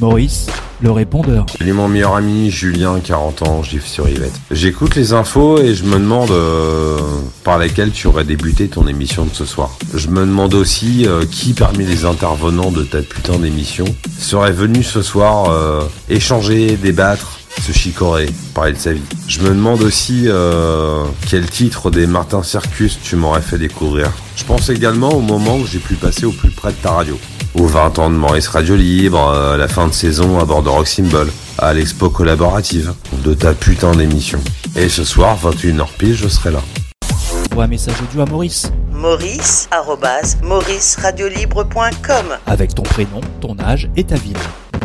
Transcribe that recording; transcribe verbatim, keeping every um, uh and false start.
Maurice, le répondeur. Salut mon meilleur ami Julien, quarante ans, je vis sur Yvette. J'écoute les infos et je me demande euh, par lesquelles tu aurais débuté ton émission de ce soir. Je me demande aussi euh, qui parmi les intervenants de ta putain d'émission serait venu ce soir euh, échanger, débattre, se chicorer, parler de sa vie. Je me demande aussi euh, quel titre des Martin Circus tu m'aurais fait découvrir. Je pense également au moment où j'ai pu passer au plus près de ta radio. Aux vingt ans de Maurice Radio Libre, à la fin de saison à bord de Rock Symbol, à l'expo collaborative de ta putain d'émission. Et ce soir, vingt et une heures pile, je serai là. Envoie un message audio à Maurice. Maurice arobase maurice radio libre point com Avec ton prénom, ton âge et ta ville.